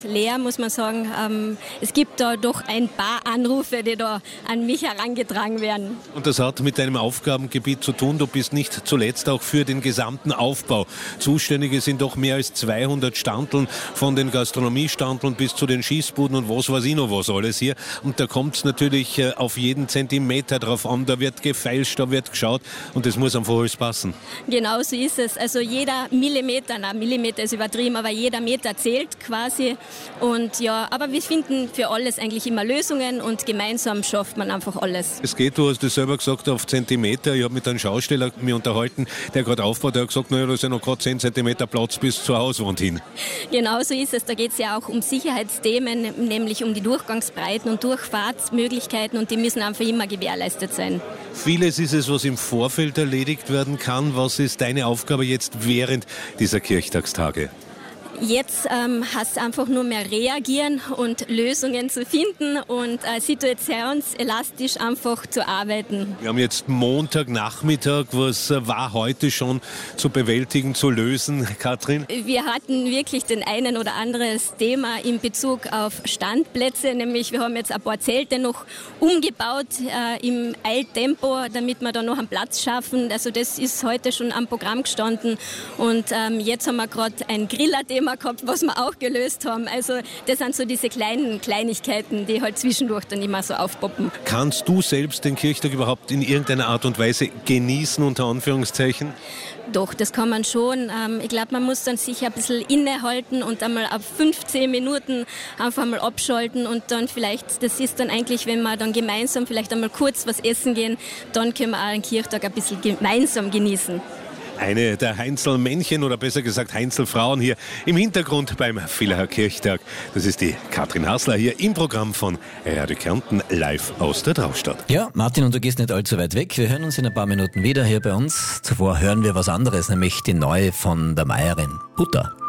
Leer, muss man sagen. Es gibt da doch ein paar Anrufe, die da an mich herangetragen werden. Und das hat mit deinem Aufgabengebiet zu tun. Du bist nicht zuletzt auch für den gesamten Aufbau zuständig. Es sind doch mehr als 200 Standeln, von den Gastronomiestandeln bis zu den Schießbuden und was weiß ich noch was alles hier. Und da kommt es natürlich auf jeden Zentimeter drauf an. Da wird gefeilscht, da wird geschaut und das muss einfach alles passen. Genau so ist es. Also jeder Millimeter, Millimeter ist übertrieben, aber jeder Meter zählt quasi. Und ja, aber wir finden für alles eigentlich immer Lösungen und gemeinsam schafft man einfach alles. Es geht, du hast es selber gesagt, auf Zentimeter. Ich habe mit einem Schausteller mich unterhalten, der gerade aufbaut, der hat gesagt, naja, da ist ja noch gerade 10 Zentimeter Platz bis zur Hauswand hin. Genau so ist es. Da geht es ja auch um Sicherheitsthemen, nämlich um die Durchgangsbreiten und Durchfahrtsmöglichkeiten und die müssen einfach immer gewährleistet sein. Vieles ist es, was im Vorfeld erledigt werden kann. Was ist deine Aufgabe jetzt während dieser Kirchtagstage? Jetzt heißt es einfach nur mehr reagieren und Lösungen zu finden und situationselastisch einfach zu arbeiten. Wir haben jetzt Montagnachmittag. Was war heute schon zu bewältigen, zu lösen, Katrin? Wir hatten wirklich den einen oder anderes Thema in Bezug auf Standplätze, nämlich wir haben jetzt ein paar Zelte noch umgebaut im Eiltempo, damit wir da noch einen Platz schaffen. Also das ist heute schon am Programm gestanden und jetzt haben wir gerade ein Griller-Thema gehabt, was wir auch gelöst haben. Also das sind so diese kleinen Kleinigkeiten, die halt zwischendurch dann immer so aufpoppen. Kannst du selbst den Kirchtag überhaupt in irgendeiner Art und Weise genießen, unter Anführungszeichen? Doch, das kann man schon. Ich glaube, man muss dann sich ein bisschen innehalten und einmal ab 15 Minuten einfach mal abschalten und dann vielleicht, das ist dann eigentlich, wenn wir dann gemeinsam vielleicht einmal kurz was essen gehen, dann können wir auch den Kirchtag ein bisschen gemeinsam genießen. Eine der Heinzelmännchen oder besser gesagt Heinzelfrauen hier im Hintergrund beim Villacher Kirchtag. Das ist die Katrin Hassler hier im Programm von Radio Kärnten live aus der Traustad. Ja, Martin, und du gehst nicht allzu weit weg. Wir hören uns in ein paar Minuten wieder hier bei uns. Zuvor hören wir was anderes, nämlich die neue von der Meierin, Butter.